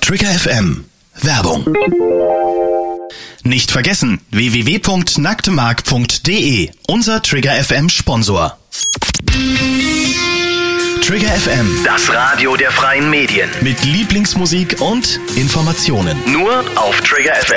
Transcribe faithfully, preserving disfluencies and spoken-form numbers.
Trigger F M. Werbung. Nicht vergessen, w w w punkt nacktemark punkt d e, unser Trigger F M Sponsor. Trigger F M, Das Radio der freien Medien. mit Lieblingsmusik und Informationen. Nur auf Trigger F M.